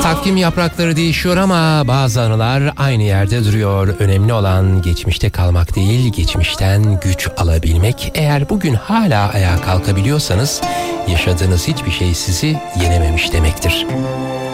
Takvim yaprakları değişiyor ama bazı anılar aynı yerde duruyor. Önemli olan geçmişte kalmak değil, geçmişten güç alabilmek. Eğer bugün hala ayağa kalkabiliyorsanız yaşadığınız hiçbir şey sizi yenememiş demektir.